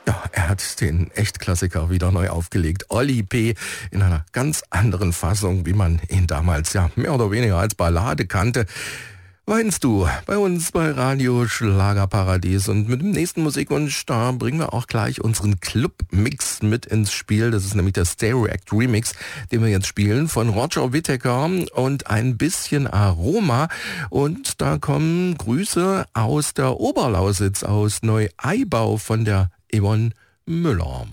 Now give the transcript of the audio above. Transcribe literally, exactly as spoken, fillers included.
Ja, er hat den Echtklassiker wieder neu aufgelegt. Olli P. in einer ganz anderen Fassung, wie man ihn damals ja mehr oder weniger als Ballade kannte. Weinst du bei uns bei Radio Schlagerparadies, und mit dem nächsten Musikwunsch, da bringen wir auch gleich unseren Club-Mix mit ins Spiel. Das ist nämlich der Stereo Act Remix, den wir jetzt spielen, von Roger Whittaker und ein bisschen Aroma. Und da kommen Grüße aus der Oberlausitz, aus Neu-Aibau von der Yvonne Müller.